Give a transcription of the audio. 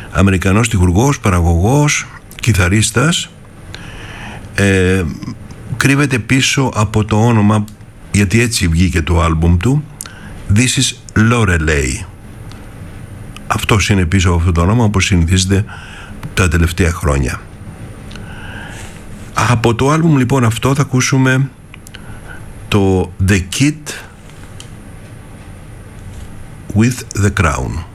Αμερικανός τυχουργός, παραγωγός, κιθαρίστας. Κρύβεται πίσω από το όνομα, γιατί έτσι βγήκε το άλμπουμ του, This is Lorelei. Αυτός είναι πίσω από αυτό το όνομα, όπως συνηθίζεται τα τελευταία χρόνια. Από το άλμπουμ λοιπόν αυτό θα ακούσουμε το The Kid with the Crown.